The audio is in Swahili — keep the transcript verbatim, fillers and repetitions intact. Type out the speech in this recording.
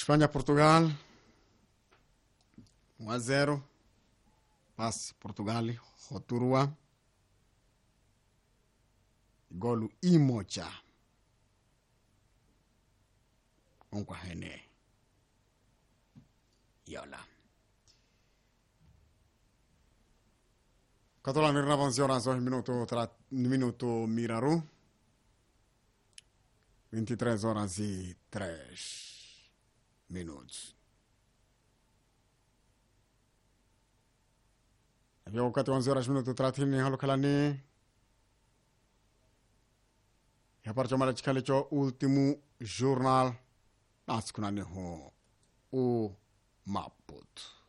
Espanha-Portugal um a zero. Passe Portugal, Roturua. Golo imoja. Onkwa hene. Yola. Katola nirna vanziora so minuto tra minuto miraru. veintitrés horas e três minutos. Havia wakati wa onze horas minuto thelathini halokalani. Yapar chomara chikale cho último jornal. Nas kunani ho o Maputo.